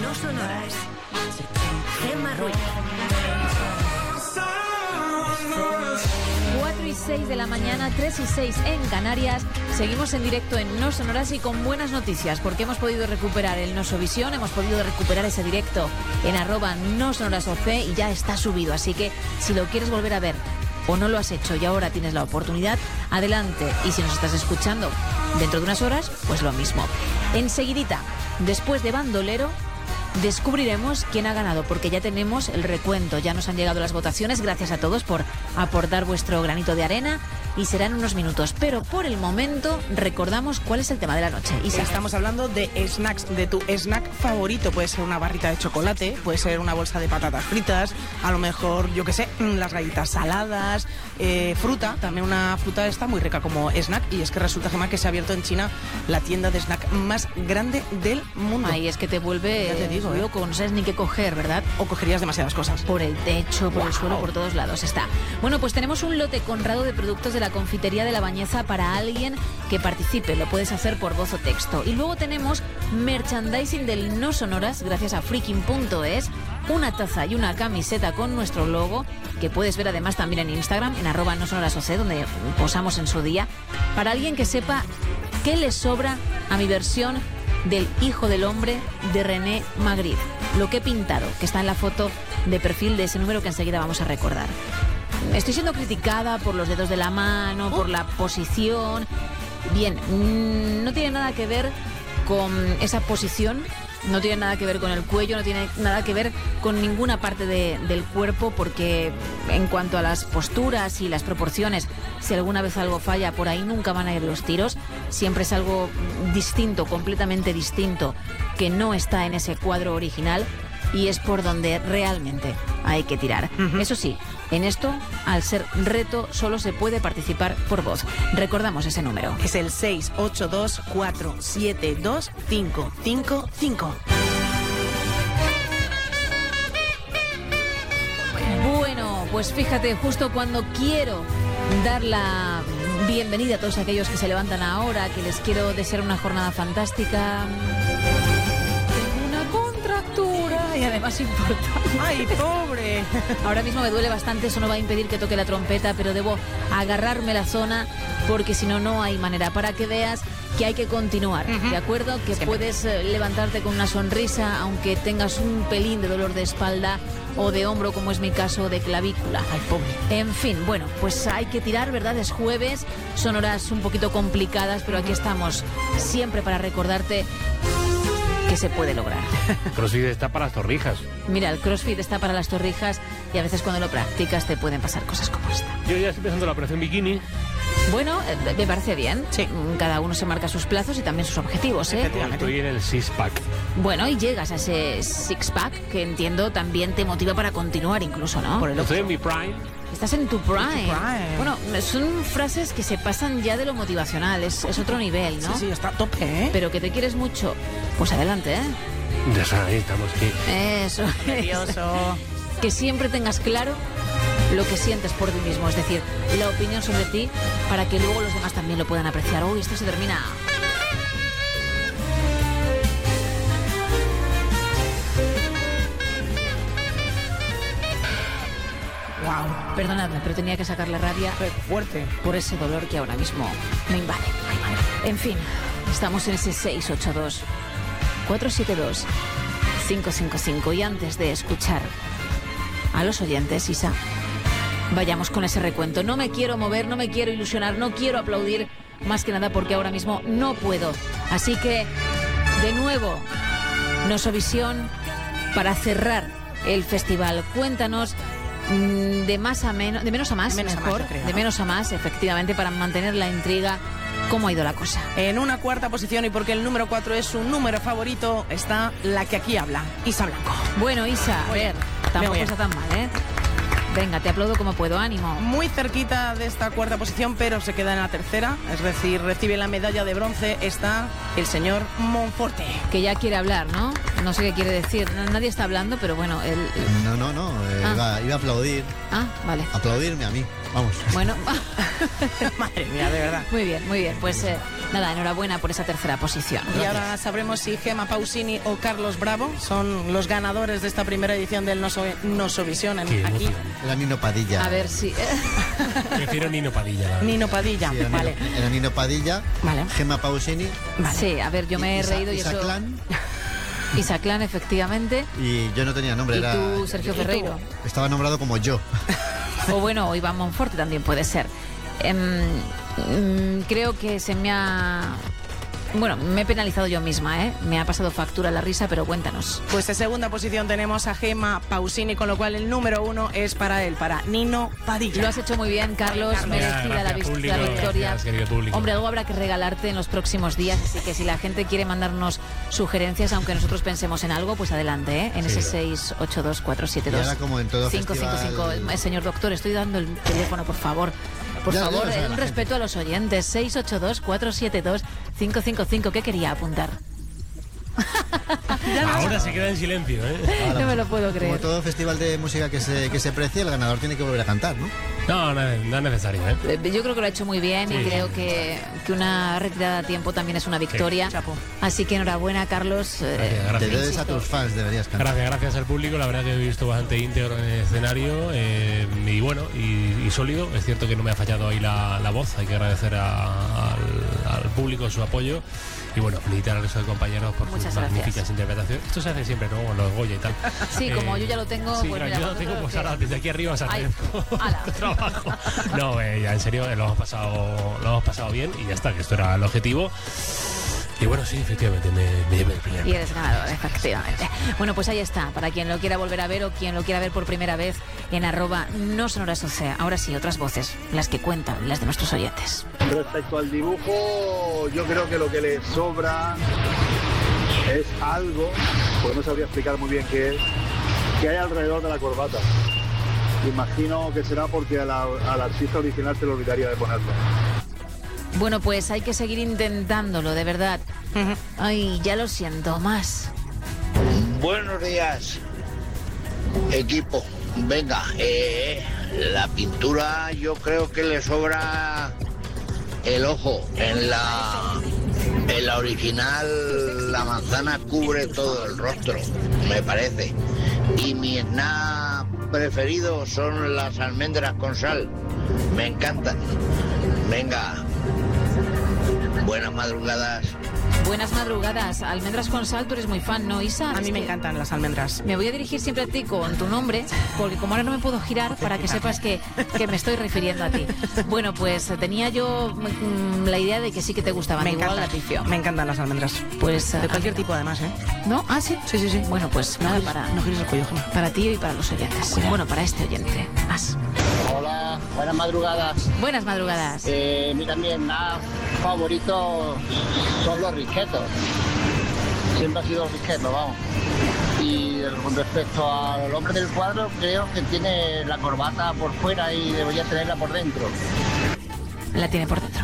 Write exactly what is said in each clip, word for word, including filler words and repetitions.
No Sonoras. Gemma Ruiz. cuatro y seis de la mañana, tres y seis en Canarias. Seguimos en directo en No Sonoras y con buenas noticias, porque hemos podido recuperar el Nosovisión, hemos podido recuperar ese directo en arroba No Sonoras O C y ya está subido. Así que si lo quieres volver a ver o no lo has hecho y ahora tienes la oportunidad, adelante. Y si nos estás escuchando dentro de unas horas, pues lo mismo. Enseguidita, después de Bandolero, descubriremos quién ha ganado, porque ya tenemos el recuento, ya nos han llegado las votaciones. Gracias a todos por aportar vuestro granito de arena y serán unos minutos, pero por el momento recordamos cuál es el tema de la noche. Isa. Estamos hablando de snacks, de tu snack favorito. Puede ser una barrita de chocolate, puede ser una bolsa de patatas fritas, a lo mejor, yo qué sé, las galletas saladas, eh, fruta, también una fruta está muy rica como snack. Y es que resulta, Gemma, que se ha abierto en China la tienda de snack más grande del mundo. Ahí es que te vuelve ya te digo, loco, ¿eh? No sabes ni qué coger, ¿verdad? O cogerías demasiadas cosas. Por el techo, por wow. el suelo, por todos lados está. Bueno, pues tenemos un lote conrado de productos de la confitería de La Bañeza para alguien que participe. Lo puedes hacer por voz o texto. Y luego tenemos merchandising del No Sonoras, gracias a freaking punto es, una taza y una camiseta con nuestro logo, que puedes ver además también en Instagram, en arroba No Sonoras O C, donde posamos en su día, para alguien que sepa qué le sobra a mi versión del Hijo del Hombre de René Magritte. Lo que he pintado, que está en la foto de perfil de ese número que enseguida vamos a recordar. Estoy siendo criticada por los dedos de la mano, por la posición. Bien, no tiene nada que ver con esa posición, no tiene nada que ver con el cuello, no tiene nada que ver con ninguna parte de, del cuerpo, porque en cuanto a las posturas y las proporciones, si alguna vez algo falla, por ahí nunca van a ir los tiros. Siempre es algo distinto, completamente distinto, que no está en ese cuadro original, y es por donde realmente hay que tirar. Uh-huh. Eso sí, en esto, al ser reto, solo se puede participar por voz. Recordamos ese número. Es el seis ocho dos cuatro siete dos cinco cinco cinco. Bueno, pues fíjate, justo cuando quiero dar la bienvenida a todos aquellos que se levantan ahora, que les quiero desear una jornada fantástica, y además importante. ¡Ay, pobre! Ahora mismo me duele bastante, eso no va a impedir que toque la trompeta, pero debo agarrarme la zona, porque si no, no hay manera. Para que veas que hay que continuar, uh-huh. ¿de acuerdo? Que Siempre. puedes levantarte con una sonrisa, aunque tengas un pelín de dolor de espalda o de hombro, como es mi caso, de clavícula. ¡Ay, pobre! En fin, bueno, pues hay que tirar, ¿verdad? Es jueves, son horas un poquito complicadas, pero aquí estamos siempre para recordarte que se puede lograr. CrossFit está para las torrijas. Mira, el CrossFit está para las torrijas y a veces cuando lo practicas te pueden pasar cosas como esta. Yo ya estoy pensando en la operación bikini. Bueno, eh, me parece bien. Sí. Cada uno se marca sus plazos y también sus objetivos, ¿eh? Estoy en el six-pack. Bueno, y llegas a ese six-pack que entiendo también te motiva para continuar incluso, ¿no? Por el Estoy en mi prime. Estás en tu prime. En tu prime. Bueno, son frases que se pasan ya de lo motivacional, es, es otro nivel, ¿no? Sí, sí, está a tope, ¿eh? Pero que te quieres mucho, pues adelante, ¿eh? Ya sabes, estamos aquí. Eso. Nervioso. Que siempre tengas claro lo que sientes por ti mismo, es decir, la opinión sobre ti, para que luego los demás también lo puedan apreciar. Uy, esto se termina. Wow. Perdonadme, pero tenía que sacar la rabia fuerte por ese dolor que ahora mismo me invade. En fin, estamos en ese seis ocho dos cuatro siete dos cinco cinco cinco y antes de escuchar a los oyentes, Isa, vayamos con ese recuento. No me quiero mover, no me quiero ilusionar, no quiero aplaudir, más que nada porque ahora mismo no puedo. Así que, de nuevo, Nosovisión para cerrar el festival. Cuéntanos mmm, de más a menos, de menos a más, menos mejor, a más, de menos a más, efectivamente, para mantener la intriga. ¿Cómo ha ido la cosa? En una cuarta posición, y porque el número cuatro es su número favorito, está la que aquí habla, Isa Blanco. Bueno, Isa, a ver, tampoco está tan mal, ¿eh? Venga, te aplaudo como puedo, ánimo. Muy cerquita de esta cuarta posición, pero se queda en la tercera. Es decir, recibe la medalla de bronce, está el señor Monforte. Que ya quiere hablar, ¿no? no sé qué quiere decir. Nadie está hablando, pero bueno, él... No, no, no, eh, Ah. iba, iba a aplaudir, Ah, vale. aplaudirme a mí, vamos. Bueno, Madre mía, de verdad. muy bien, muy bien. Pues eh, nada, enhorabuena por esa tercera posición. Y ahora sabremos si Gemma Pausini o Carlos Bravo son los ganadores de esta primera edición del Noso, Nosovisión en- Qué aquí. emoción. Era Nino Padilla. A ver si... Prefiero Nino Padilla. la verdad. Nino Padilla, Sí, era, vale. Nino, era Nino Padilla, Vale. Gemma Pausini, Sí, a ver, yo me he Isa- reído y Isa eso... Clan, Isaclán, efectivamente. y yo no tenía nombre, Y era... tú, Sergio Ferreiro. Estaba nombrado como yo. O bueno, o Iván Monforte también puede ser. Em, mm, creo que se me ha... Bueno, me he penalizado yo misma, ¿eh? Me ha pasado factura la risa, pero cuéntanos. Pues en segunda posición tenemos a Gemma Pausini, con lo cual el número uno es para él, para Nino Padilla. Lo has hecho muy bien, Carlos. Carlos. Merecida Gracias, la, vis- público, la victoria. gracias, querido público. Hombre, algo habrá que regalarte en los próximos días, así que si la gente quiere mandarnos sugerencias, aunque nosotros pensemos en algo, pues adelante, ¿eh? En Sí. ese seis ocho dos cuatro siete Y dos ahora, como en todo cinco cinco cinco. festival- Eh, Señor doctor, estoy dando el teléfono, por favor. Por Ya, ya favor, lo sabe eh, un la respeto a los oyentes. seis ocho dos cuatro siete dos cinco cinco cinco. ¿Qué quería apuntar? Ahora se queda en silencio, ¿eh? No me lo puedo Como creer. todo festival de música que se, que se precie, el ganador tiene que volver a cantar, ¿no? No, no, no es necesario, ¿eh? Eh, Yo creo que lo ha hecho muy bien y Sí. creo que, que una retirada a tiempo también es una victoria. Chapo. Así que enhorabuena, Carlos. eh, Gracias, Te gracias. debes a tus fans, deberías cantar. Gracias, gracias al público. La verdad que he visto bastante íntegro en el escenario eh, y bueno, y, y sólido. Es cierto que no me ha fallado ahí la, la voz. Hay que agradecer a- al, al público su apoyo y bueno, felicitar al resto de compañeros por Muchas sus gracias. magníficas interpretaciones. Esto se hace siempre, ¿no? Con los Goya y tal. Sí, como yo ya lo tengo, Sí, pues claro, mira, yo lo vosotros tengo, pues que- ahora desde aquí arriba os Ay, agradezco ala. el trabajo. No, eh, ya en serio, eh, lo hemos pasado, lo hemos pasado bien y ya está, que esto era el objetivo. Y bueno, sí, efectivamente, me, me llevé el primer. Y eres ganador, efectivamente. Bueno, pues ahí está, para quien lo quiera volver a ver o quien lo quiera ver por primera vez en arroba no sonoras O C. Ahora sí, otras voces, las que cuentan, las de nuestros oyentes. Respecto al dibujo, yo creo que lo que le sobra es algo, pues no sabría explicar muy bien qué es, que hay alrededor de la corbata. Imagino que será porque a la- al artista original se le olvidaría de ponerlo. Bueno, pues hay que seguir intentándolo, de verdad. Ay, ya lo siento, más. Buenos días, equipo. Venga, eh, la pintura yo creo que le sobra el ojo. En la, en la original la manzana cubre todo el rostro, me parece. Y mi snack preferido son las almendras con sal. Me encantan. Venga, buenas madrugadas. Buenas madrugadas. Almendras con sal, tú eres muy fan, ¿no, Isa? A mí Es me que encantan las almendras. Me voy a dirigir siempre a ti con tu nombre, porque como ahora no me puedo girar, para que sepas que, que me estoy refiriendo a ti. Bueno, pues tenía yo mm, la idea de que sí que te gustaban. Me Igual encantan, la pifió. me encantan las almendras. Pues De eh, cualquier tipo, además, ¿eh? ¿no? Ah, sí. Sí, sí, sí. Bueno, pues nada, para, No gires el cuello, Gemma. para ti y para los oyentes. Bueno, para este oyente. Más. Hola, buenas madrugadas. Buenas madrugadas. Eh, mi también nada favorito son los risquetos. Siempre ha sido los risquetos, vamos. Y con respecto al hombre del cuadro, creo que tiene la corbata por fuera y debería tenerla por dentro. La tiene por dentro.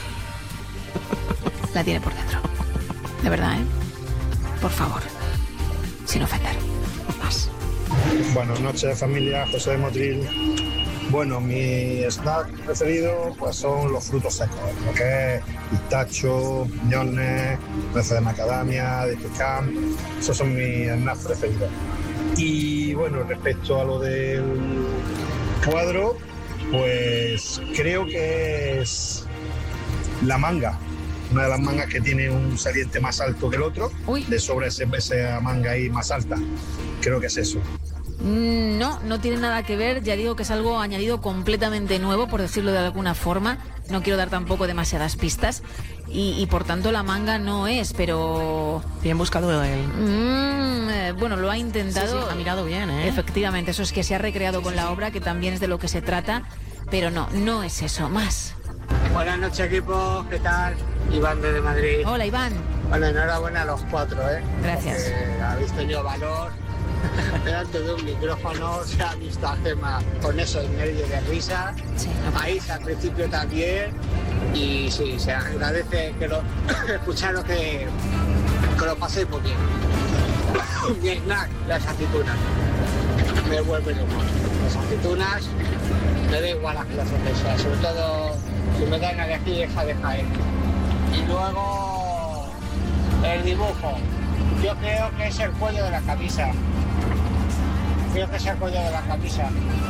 La tiene por dentro. De verdad, ¿eh? Por favor. Sin ofender. Más. Buenas noches, familia. José de Motril. Bueno, mi snack preferido pues son los frutos secos, lo que es pistacho, piñones, nueces de macadamia, de pecan. Esos son mis snacks preferidos. Y bueno, respecto a lo del cuadro, pues creo que es la manga. Una de las mangas que tiene un saliente más alto que el otro, Uy. de sobre ese, esa manga ahí más alta. Creo que es eso. Mm, No, no tiene nada que ver. Ya digo que es algo añadido completamente nuevo, por decirlo de alguna forma. No quiero dar tampoco demasiadas pistas. Y, y por tanto la manga no es, pero... Bien buscado el... Mm, eh, bueno, lo ha intentado. Sí, sí, ha mirado bien, ¿eh? Efectivamente, eso es que se ha recreado con la obra, que también es de lo que se trata. Pero no, no es eso. Más. Buenas noches, equipo. ¿Qué tal? Iván desde Madrid. Hola, Iván. Bueno, enhorabuena a los cuatro, ¿eh? Gracias. Porque habéis tenido valor. Delante de un micrófono se ha visto a Gemma con esos nervios de risa. Sí, no. A Isa al principio también. Y sí, se agradece que lo escucharos que, que lo paséis muy bien. Mi snack, las aceitunas. Me vuelven loco. Las aceitunas, me da igual la clase que sea, sobre todo si me dan a elegir esa de Jaén. Y luego el dibujo. Yo creo que es el cuello de la camisa. Creo que es el cuello de la camisa.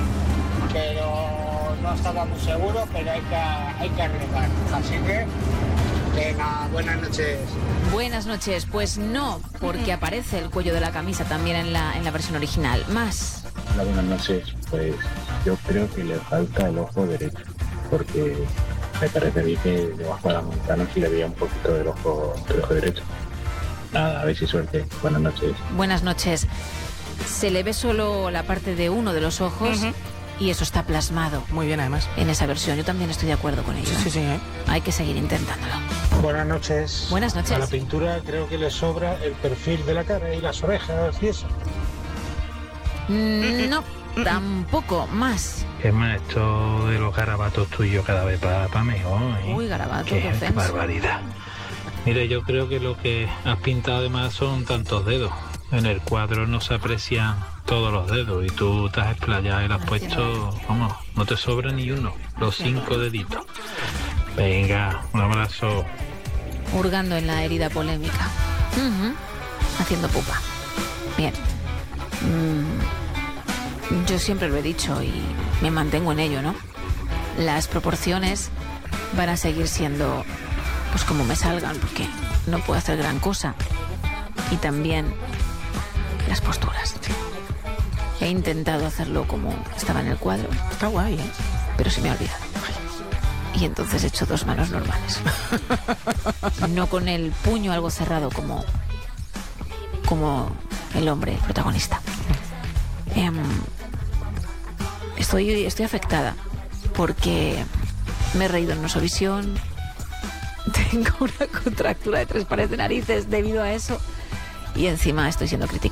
Pero no estaba muy seguro, pero hay que, hay que arriesgar. Así que, venga, buenas noches. Buenas noches. Pues no, porque aparece el cuello de la camisa también en la, en la versión original. Más. Hola, buenas noches. Pues yo creo que le falta el ojo derecho, porque me parece a mí que debajo de la ventana sí le veía un poquito del ojo, del ojo derecho. Nada, a ver si suerte. Buenas noches. Buenas noches. Se le ve solo la parte de uno de los ojos. Uh-huh. Y eso está plasmado. Muy bien, además. En esa versión. Yo también estoy de acuerdo con ello. Sí, sí, sí. ¿eh? Hay que seguir intentándolo. Buenas noches. Buenas noches. A la pintura creo que le sobra el perfil de la cara y las orejas y eso. Mm, no, tampoco. Más. Es más, esto de los garabatos tuyos cada vez para pa mejor. ¿eh? Uy, garabatos, qué, qué barbaridad. Mire, yo creo que lo que has pintado además son tantos dedos. En el cuadro no se aprecian todos los dedos y tú te has explayado y le has puesto, vamos, no te sobra ni uno, los cinco deditos. Venga, un abrazo. Hurgando en la herida polémica. Uh-huh. Haciendo pupa. Bien. Mm, yo siempre lo he dicho y me mantengo en ello, ¿no? Las proporciones van a seguir siendo, pues como me salgan, porque no puedo hacer gran cosa. Y también las posturas. He intentado hacerlo como estaba en el cuadro. Está guay, ¿eh? Pero se me ha olvidado. Y entonces he hecho dos manos normales. No con el puño algo cerrado como, como el hombre protagonista. Eh, estoy, estoy afectada porque me he reído en Nosovisión. Tengo una contractura de tres pares de narices debido a eso. Y encima estoy siendo criticada.